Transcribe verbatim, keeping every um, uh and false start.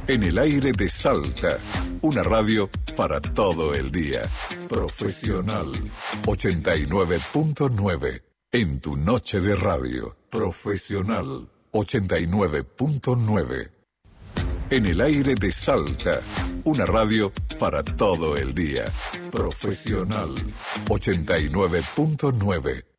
En el aire de Salta, una radio para todo el día. Profesional ochenta y nueve punto nueve. En tu noche de radio. Profesional ochenta y nueve punto nueve. En el aire de Salta, una radio para todo el día. Profesional ochenta y nueve punto nueve.